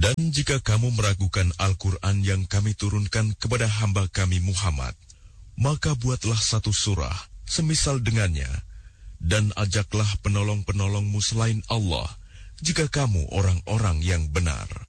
Dan jika kamu meragukan Al-Quran yang kami turunkan kepada hamba kami Muhammad, maka buatlah satu surah semisal dengannya, dan ajaklah penolong-penolongmu selain Allah, jika kamu orang-orang yang benar.